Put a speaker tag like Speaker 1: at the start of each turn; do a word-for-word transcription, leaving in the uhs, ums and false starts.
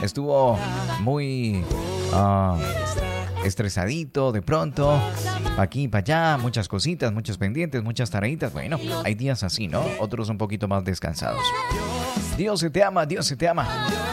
Speaker 1: estuvo muy uh, estresadito de pronto, aquí y para allá, muchas cositas, muchos pendientes, muchas tareitas. Bueno, hay días así, ¿no? Otros un poquito más descansados. Dios se te ama, Dios se te ama.